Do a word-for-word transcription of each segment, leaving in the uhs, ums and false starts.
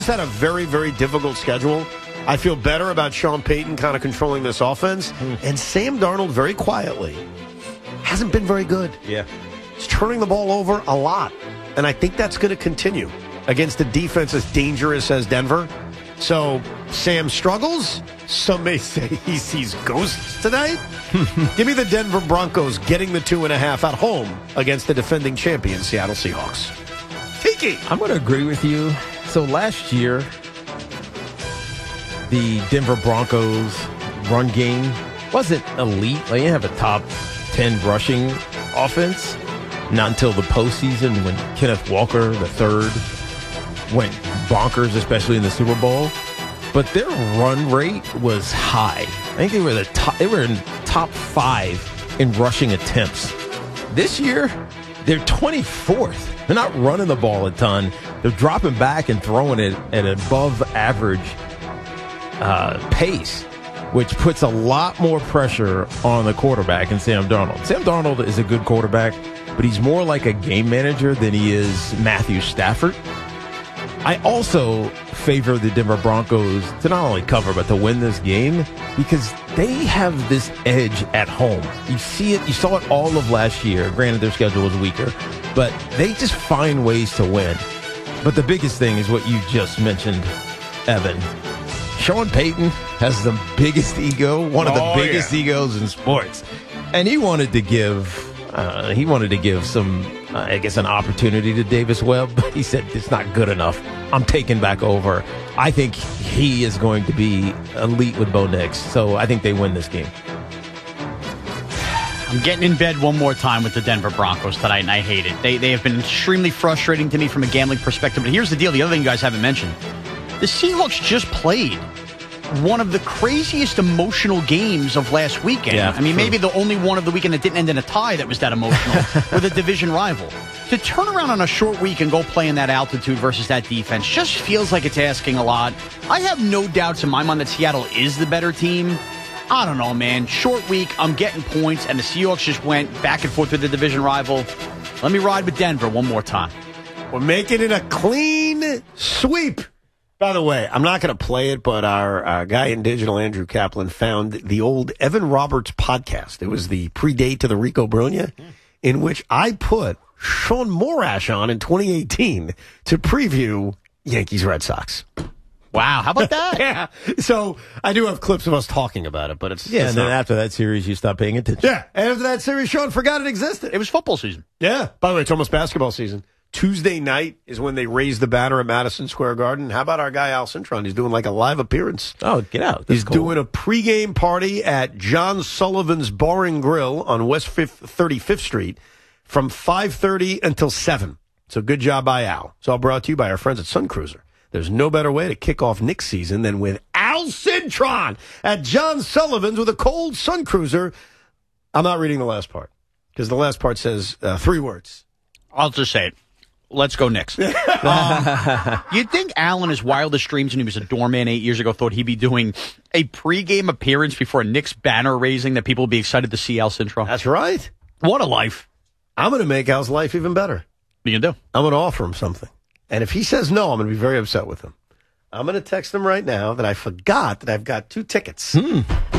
had a very, very difficult schedule. I feel better about Sean Payton kind of controlling this offense. Mm. And Sam Darnold, very quietly, hasn't been very good. Yeah. He's turning the ball over a lot. And I think that's going to continue against a defense as dangerous as Denver. So Sam struggles. Some may say he sees ghosts tonight. Give me the Denver Broncos getting the two and a half at home against the defending champion Seattle Seahawks. Tiki! I'm going to agree with you. So last year, the Denver Broncos run game wasn't elite. They didn't have a top ten rushing offense. Not until the postseason when Kenneth Walker the third went bonkers, especially in the Super Bowl. But their run rate was high. I think they were the top. They were in top five in rushing attempts. This year, they're twenty-fourth. They're not running the ball a ton. They're dropping back and throwing it at an above average uh, pace, which puts a lot more pressure on the quarterback and Sam Darnold. Sam Darnold is a good quarterback, but he's more like a game manager than he is Matthew Stafford. I also favor the Denver Broncos to not only cover, but to win this game because they have this edge at home. You see it, you saw it all of last year. Granted, their schedule was weaker, but they just find ways to win. But the biggest thing is what you just mentioned, Evan. Sean Payton has the biggest ego, one of the oh, biggest yeah. egos in sports. And he wanted to give uh, he wanted to give some, uh, I guess, an opportunity to Davis Webb. But he said, it's not good enough. I'm taking back over. I think he is going to be elite with Bo Nix. So I think they win this game. I'm getting in bed one more time with the Denver Broncos tonight, and I hate it. They, they have been extremely frustrating to me from a gambling perspective. But here's the deal. The other thing you guys haven't mentioned. The Seahawks just played one of the craziest emotional games of last weekend. Yeah, I mean, true. maybe the only one of the weekend that didn't end in a tie that was that emotional with a division rival. To turn around on a short week and go play in that altitude versus that defense just feels like it's asking a lot. I have no doubts in my mind that Seattle is the better team. I don't know, man. Short week, I'm getting points, and the Seahawks just went back and forth with the division rival. Let me ride with Denver one more time. We're making it a clean sweep. By the way, I'm not going to play it, but our, our guy in digital, Andrew Kaplan, found the old Evan Roberts podcast. It was the predate to the Rico Brogna, in which I put Sean Morash on in twenty eighteen to preview Yankees Red Sox. Wow, how about that? Yeah. So I do have clips of us talking about it, but it's Yeah, it's and then not. after that series, you stop paying attention. Yeah, after that series, Sean forgot it existed. It was football season. Yeah. By the way, it's almost basketball season. Tuesday night is when they raise the banner at Madison Square Garden. How about our guy Al Cintron? He's doing like a live appearance. Oh, get out. That's He's cool. doing a pregame party at John Sullivan's Bar and Grill on West thirty-fifth Street from five thirty until seven. So good job by Al. It's all brought to you by our friends at Sun Cruiser. There's no better way to kick off Knicks season than with Al Cintron at John Sullivan's with a cold Sun Cruiser. I'm not reading the last part because the last part says uh, three words. I'll just say it. Let's go Knicks. um, you'd think Al in his wildest dreams when he was a doorman eight years ago thought he'd be doing a pregame appearance before a Knicks banner raising that people would be excited to see Al Cintron. That's right. What a life. I'm going to make Al's life even better. What are you going to do? I'm going to offer him something. And if he says no, I'm going to be very upset with him. I'm going to text him right now that I forgot that I've got two tickets Hmm.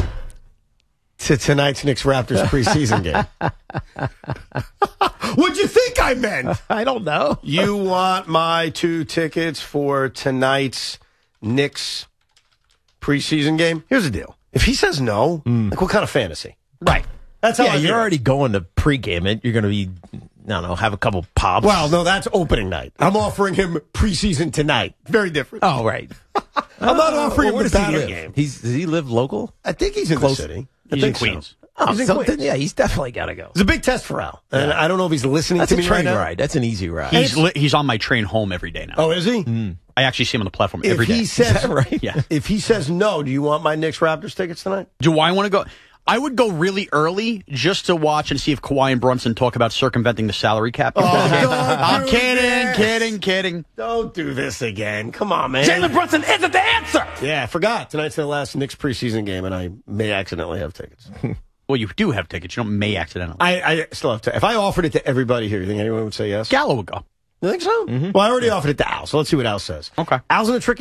to tonight's Knicks Raptors preseason game. What'd you think I meant? I don't know. You want my two tickets for tonight's Knicks preseason game? Here's the deal. If he says no, Mm. like what kind of fantasy? Right. That's how Yeah, I you're feel. already going to pregame it. You're going to be, I don't know, have a couple pops. Well, no, that's opening night. I'm offering him preseason tonight. Very different. Oh, right. I'm not offering Well, him where the does he battle live? game. He's, does he live local? I think he's in Close. the city. I He's in think so. Queens. Oh, He's in something, Queens. yeah, he's definitely got to go. It's a big test for Al. And Yeah. I don't know if he's listening That's to a me train right now. ride. That's an easy ride. He's li- he's on my train home every day now. Oh, is he? Mm. I actually see him on the platform If every day. he says, Is that right? Yeah. If he says no, do you want my Knicks Raptors tickets tonight? Do I want to go? I would go really early just to watch and see if Kawhi and Brunson talk about circumventing the salary cap. before the game. don't I'm do kidding, this. kidding, kidding. Don't do this again. Come on, man. Jalen Brunson isn't the answer. Yeah, I forgot. Tonight's the last Knicks preseason game, and I may accidentally have tickets. Well, you do have tickets. You don't may accidentally. I, I still have to. If I offered it to everybody here, you think anyone would say yes? Gallo would go. You think so? Mm-hmm. Well, I already offered it to Al, so let's see what Al says. Okay. Al's in a tricky